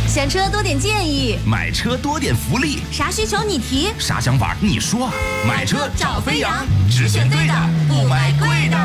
选车多点建议， 买车多点福利， 啥需求你提， 啥想法你说。买车找飞扬，只选对的，不买贵的。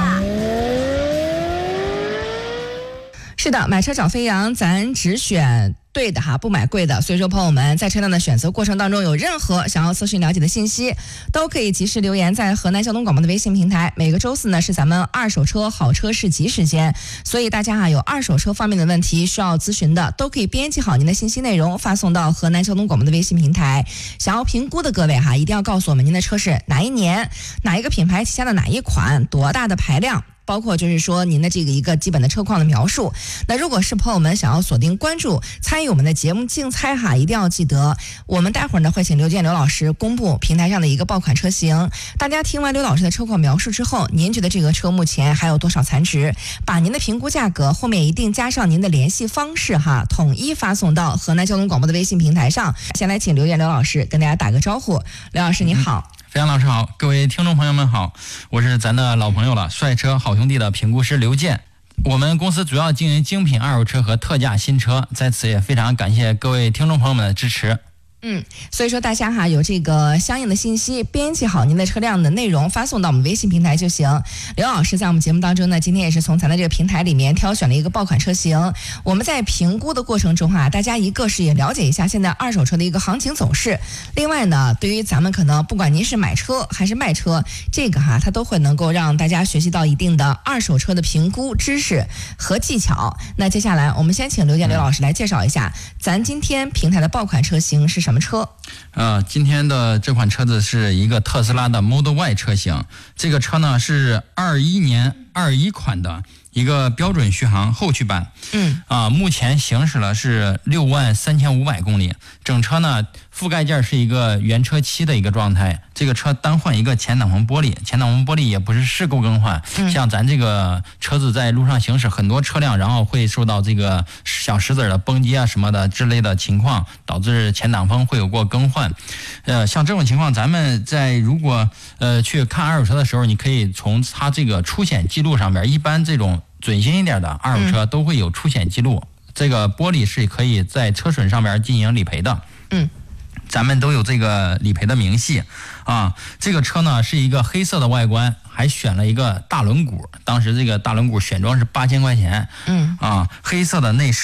是的，买车找飞扬，咱只选对的哈，不买贵的。所以说朋友们在车辆的选择过程当中有任何想要咨询了解的信息，都可以及时留言在河南交通广播的微信平台。每个周四呢是咱们二手车好车市集时间，所以大家有二手车方面的问题需要咨询的，都可以编辑好您的信息内容发送到河南交通广播的微信平台。想要评估的各位一定要告诉我们您的车是哪一年，哪一个品牌旗下的哪一款，多大的排量，包括就是说您的这个一个基本的车况的描述。那如果是朋友们想要锁定关注参与我们的节目竞猜一定要记得我们待会儿呢会请刘老师公布平台上的一个爆款车型。大家听完刘老师的车况描述之后，您觉得这个车目前还有多少残值，把您的评估价格后面一定加上您的联系方式统一发送到河南交通广播的微信平台上。先来请刘老师跟大家打个招呼。刘老师你好。 飞扬老师好，各位听众朋友们好，我是咱的老朋友了，帅车好兄弟的评估师刘健。我们公司主要经营精品二手车和特价新车，在此也非常感谢各位听众朋友们的支持。 所以说大家有这个相应的信息，编辑好您的车辆的内容发送到我们微信平台就行。刘老师在我们节目当中呢，今天也是从咱的这个平台里面挑选了一个爆款车型。我们在评估的过程中大家一个是也了解一下现在二手车的一个行情走势，另外呢，对于咱们可能不管您是买车还是卖车，这个它都会能够让大家学习到一定的二手车的评估知识和技巧。那接下来我们先请刘老师来介绍一下咱今天平台的爆款车型是什么车。 今天的这款车子是一个特斯拉的 Model Y 车型，这个车呢是21年21款的一个标准续航后驱版。目前行驶了是63500公里，整车呢覆盖件是一个原车漆的一个状态。这个车单换一个前挡风玻璃，前挡风玻璃也不是事故更换。像咱这个车子在路上行驶，很多车辆然后会受到这个小石子的崩击什么的之类的情况，导致前挡风会有过更换。像这种情况，咱们在如果去看二手车的时候，你可以从它这个出险记录上面，一般这种准新一点的二手车都会有出险记录，这个玻璃是可以在车损上面进行理赔的。咱们都有这个理赔的明细这个车呢是一个黑色的外观，还选了一个大轮毂，当时这个大轮毂选装是8000块钱。黑色的内饰